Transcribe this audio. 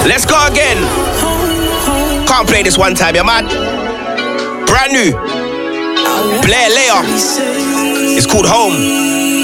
Let's go again. Can't play this one time, you're mad. Brand new. Blair Layer. It's called Home.